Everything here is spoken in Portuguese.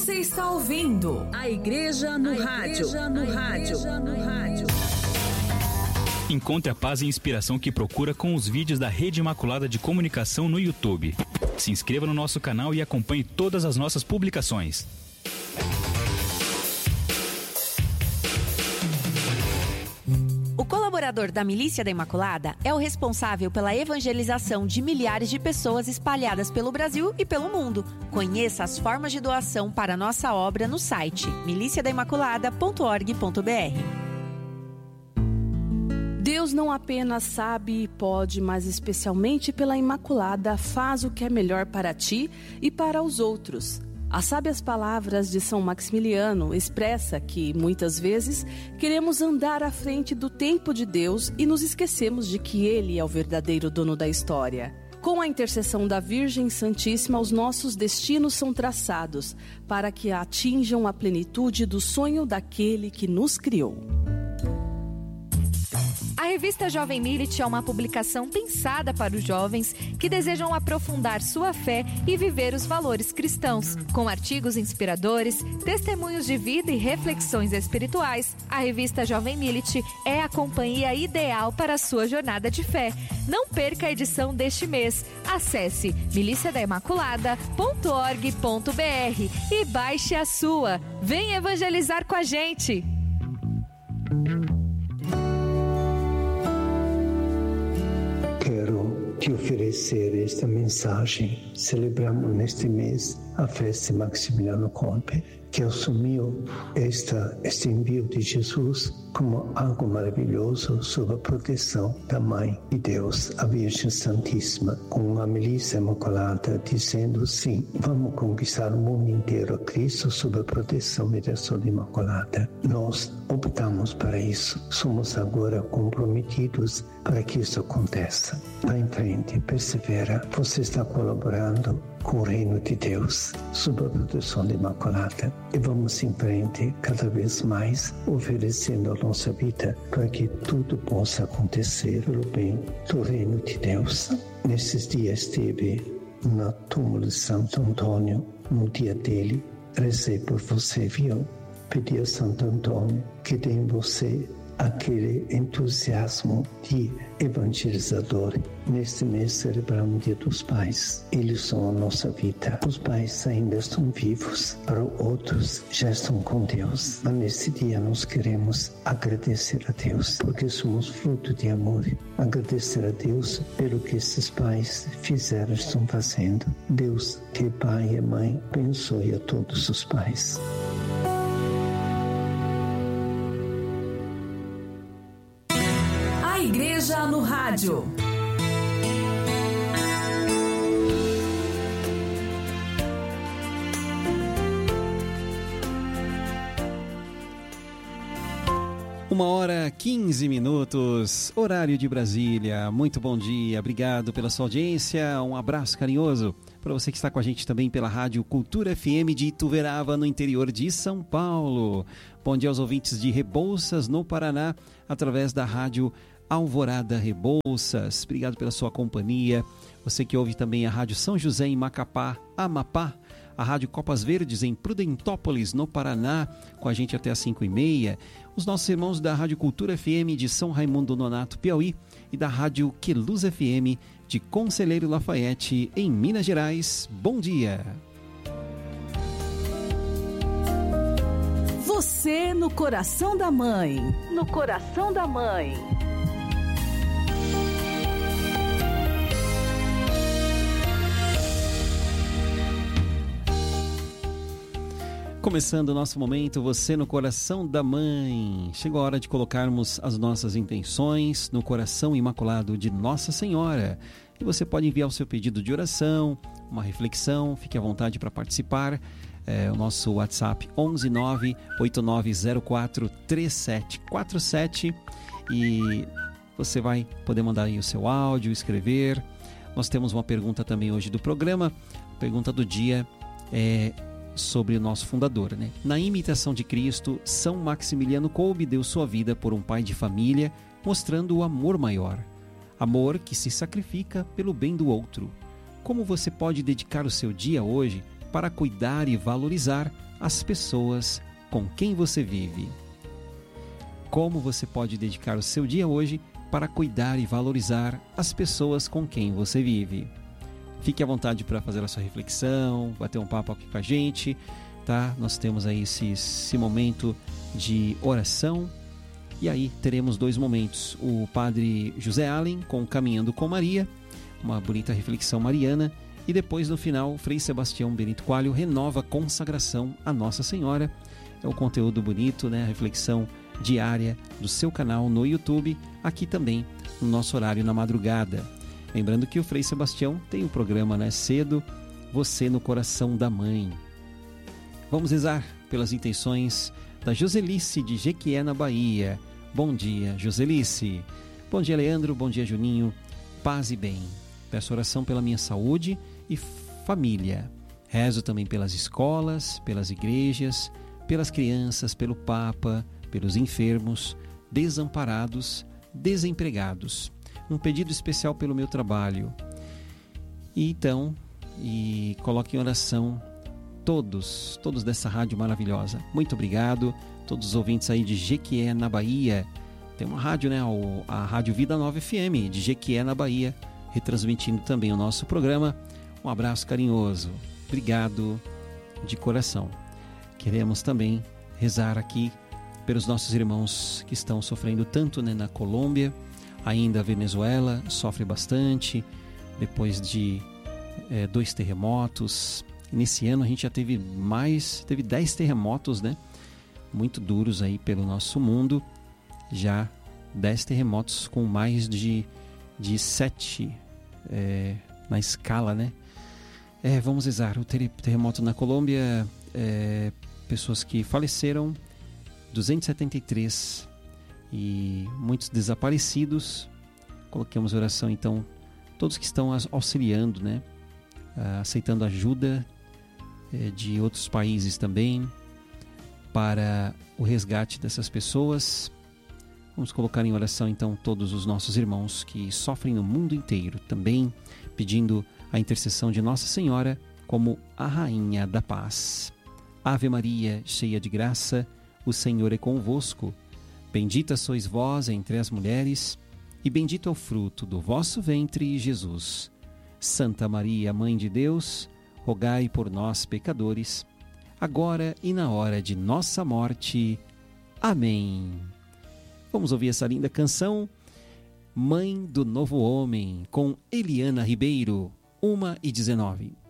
Você está ouvindo a Igreja no Rádio. Encontre a paz e inspiração que procura com os vídeos da Rede Imaculada de Comunicação no YouTube. Se inscreva no nosso canal e acompanhe todas as nossas publicações. O colaborador da Milícia da Imaculada é o responsável pela evangelização de milhares de pessoas espalhadas pelo Brasil e pelo mundo. Conheça as formas de doação para a nossa obra no site miliciadaimaculada.org.br. Deus não apenas sabe e pode, mas especialmente pela Imaculada faz o que é melhor para ti e para os outros. As sábias palavras de São Maximiliano expressa que, muitas vezes, queremos andar à frente do tempo de Deus e nos esquecemos de que Ele é o verdadeiro dono da história. Com a intercessão da Virgem Santíssima, os nossos destinos são traçados para que atinjam a plenitude do sonho daquele que nos criou. A revista Jovem Milite é uma publicação pensada para os jovens que desejam aprofundar sua fé e viver os valores cristãos. Com artigos inspiradores, testemunhos de vida e reflexões espirituais, a revista Jovem Milite é a companhia ideal para a sua jornada de fé. Não perca a edição deste mês. Acesse miliciadaimaculada.org.br e baixe a sua. Vem evangelizar com a gente! Quero te oferecer esta mensagem. Celebramos neste mês a festa de Maximiliano Kolbe, que assumiu este envio de Jesus como algo maravilhoso sob a proteção da Mãe de Deus, a Virgem Santíssima, com a Milícia Imaculada dizendo sim, vamos conquistar o mundo inteiro a Cristo sob a proteção e direção Imaculada. Nós optamos para isso, somos agora comprometidos para que isso aconteça. Vá em frente, persevera, você está colaborando com o reino de Deus, sob a proteção da Imaculada. E vamos em frente cada vez mais, oferecendo a nossa vida para que tudo possa acontecer pelo bem do reino de Deus. Nesses dias esteve na túmulo de Santo Antônio, no dia dele, rezei por você, viu? Pedi a Santo Antônio que dê em você aquele entusiasmo de evangelizador. Neste mês celebramos o Dia dos Pais. Eles são a nossa vida. Os pais ainda estão vivos, para outros já estão com Deus. Mas nesse dia nós queremos agradecer a Deus, porque somos fruto de amor. Agradecer a Deus pelo que esses pais fizeram, estão fazendo. Deus, que é pai e mãe, abençoe a todos os pais. Igreja no Rádio. Uma hora 15 minutos, horário de Brasília. Muito bom dia, obrigado pela sua audiência, um abraço carinhoso para você que está com a gente também pela Rádio Cultura FM de Ituverava, no interior de São Paulo. Bom dia aos ouvintes de Rebouças, no Paraná, através da Rádio Alvorada Rebouças. Obrigado pela sua companhia. Você que ouve também a Rádio São José em Macapá, Amapá, a Rádio Copas Verdes em Prudentópolis, no Paraná, com a gente até às 5h30. Os nossos irmãos da Rádio Cultura FM de São Raimundo Nonato, Piauí, e da Rádio Queluz FM de Conselheiro Lafayette, em Minas Gerais. Bom dia! Você no coração da mãe. No coração da mãe. Começando o nosso momento, você no coração da mãe. Chegou a hora de colocarmos as nossas intenções no coração imaculado de Nossa Senhora. E você pode enviar o seu pedido de oração, uma reflexão, fique à vontade para participar. O nosso WhatsApp 11989043747 e você vai poder mandar aí o seu áudio, escrever. Nós temos uma pergunta também hoje do programa. A pergunta do dia é sobre o nosso fundador, né? Na imitação de Cristo, São Maximiliano Kolbe deu sua vida por um pai de família, mostrando o amor maior. Amor que se sacrifica pelo bem do outro. Como você pode dedicar o seu dia hoje para cuidar e valorizar as pessoas com quem você vive. Como você pode dedicar o seu dia hoje para cuidar e valorizar as pessoas com quem você vive? Fique à vontade para fazer a sua reflexão, bater um papo aqui com a gente, tá? Nós temos aí esse momento de oração. E aí teremos 2 momentos. O Padre José Allen com Caminhando com Maria, uma bonita reflexão mariana. E depois, no final, Frei Sebastião Benito Coelho renova a consagração à Nossa Senhora. É um conteúdo bonito, né? A reflexão diária do seu canal no YouTube, aqui também no nosso horário na madrugada. Lembrando que o Frei Sebastião tem o programa, né, cedo, Você no Coração da Mãe. Vamos rezar pelas intenções da Joselice de Jequié, na Bahia. Bom dia, Joselice. Bom dia, Leandro. Bom dia, Juninho. Paz e bem. Peço oração pela minha saúde e família. Rezo também pelas escolas, pelas igrejas, pelas crianças, pelo Papa, pelos enfermos, desamparados, desempregados. Um pedido especial pelo meu trabalho. E coloque em oração todos dessa rádio maravilhosa. Muito obrigado. Todos os ouvintes aí de Jequié, na Bahia. Tem uma rádio, né? A Rádio Vida Nova FM, de Jequié, na Bahia, retransmitindo também o nosso programa. Um abraço carinhoso. Obrigado de coração. Queremos também rezar aqui pelos nossos irmãos que estão sofrendo tanto, né, na Colômbia. Ainda a Venezuela sofre bastante, depois de 2 terremotos. Nesse ano a gente já teve 10 terremotos, né? Muito duros aí pelo nosso mundo. Já 10 terremotos com mais de 7 na escala, né? Vamos rezar. O terremoto na Colômbia, pessoas que faleceram, 273 e muitos desaparecidos. Coloquemos oração então, todos que estão auxiliando, né? Aceitando ajuda de outros países também para o resgate dessas pessoas. Vamos colocar em oração então todos os nossos irmãos que sofrem no mundo inteiro, também pedindo a intercessão de Nossa Senhora como a Rainha da Paz. Ave Maria, cheia de graça, o Senhor é convosco. Bendita sois vós entre as mulheres, e bendito é o fruto do vosso ventre, Jesus. Santa Maria, Mãe de Deus, rogai por nós, pecadores, agora e na hora de nossa morte. Amém. Vamos ouvir essa linda canção, Mãe do Novo Homem, com Eliana Ribeiro, 1h19.